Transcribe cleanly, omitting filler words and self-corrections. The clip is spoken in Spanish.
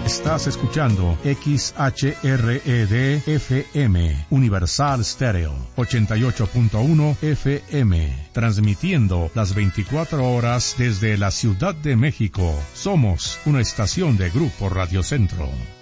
Estás escuchando XHRED-FM, Universal Stereo, 88.1 FM, transmitiendo las 24 horas desde la Ciudad de México. Somos una estación de Grupo Radio Centro.